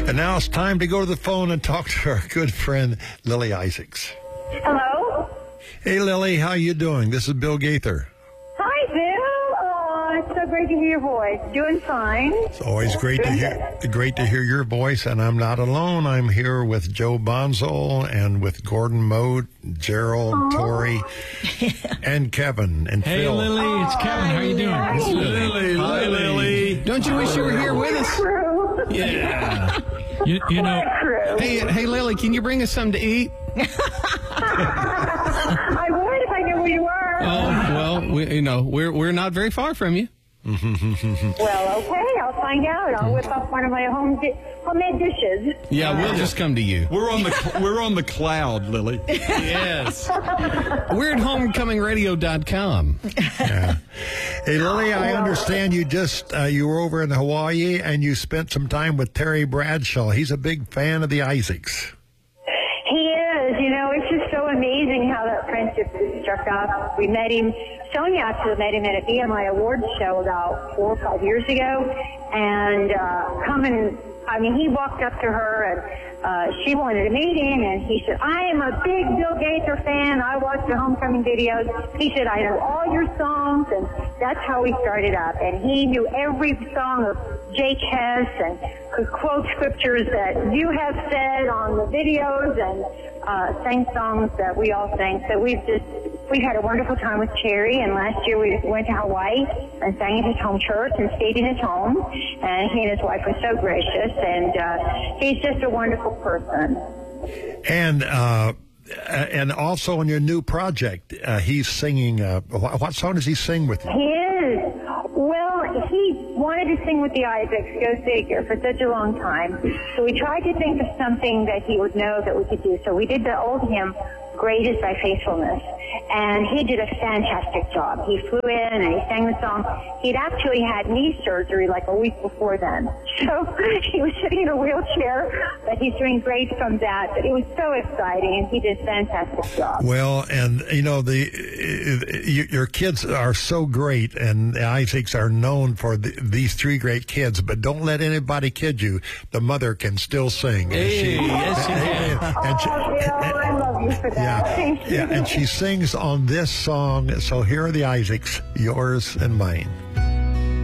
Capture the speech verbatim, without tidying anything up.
And now it's time to go to the phone and talk to our good friend, Lily Isaacs. Hello? Hey, Lily, how you doing? This is Bill Gaither. Hi, Bill. Oh, it's so great to hear your voice. Doing fine. It's always great to hear great to hear your voice, and I'm not alone. I'm here with Joe Bonzo and with Gordon Mote, Gerald, Aww. Tori, and Kevin and Hey, Phil. Lily, it's Kevin. How you doing? Hi. It's Lily. Hi, Lily. Don't you wish you were here with us? True. Yeah. You, you know, True. Hey, hey, Lily, can you bring us something to eat? I would if I knew where you were. Oh, well, we, you know, we're we're not very far from you. Well, okay. I'll find out. I'll whip up one of my home di- homemade dishes. Yeah, we'll just come to you. we're on the cl- we're on the cloud, Lily. Yes. We're at homecoming radio dot com. Yeah. Hey, Lily, I understand you just uh, you were over in Hawaii and you spent some time with Terry Bradshaw. He's a big fan of the Isaacs. He is. You know, it's just so amazing how that friendship just struck up. We met him. Sonia actually met him at a B M I Awards show about four or five years ago. And uh, coming, I mean, he walked up to her and uh, she wanted to meet him. And he said, I am a big Bill Gaither fan. I watch the homecoming videos. He said, I know all your songs. And that's how we started up. And he knew every song of Jake Hess and could quote scriptures that you have said on the videos and uh, sang songs that we all sang. So we've just, we've had a wonderful time with Cherry, and last year we went to Hawaii and sang at his home church and stayed in his home, and he and his wife were so gracious, and uh, he's just a wonderful person. And uh, and also on your new project, uh, he's singing. Uh, what, what song does he sing with you? He is. Well, he wanted to sing with the Isaacs, go figure, for such a long time. So we tried to think of something that he would know that we could do. So we did the old hymn, Great is Thy Faithfulness. And he did a fantastic job. He flew in and he sang the song. He'd actually had knee surgery like a week before then. So he was sitting in a wheelchair, but he's doing great from that. But it was so exciting, and he did a fantastic job. Well, and you know the uh, your kids are so great, and the Isaacs are known for the, these three great kids. But don't let anybody kid you. The mother can still sing. And Hey, she- yes, she can. and she- Oh, Bill, I love you for that. Yeah, Thank you. yeah, and she sings on this song. So here are the Isaacs, yours and mine.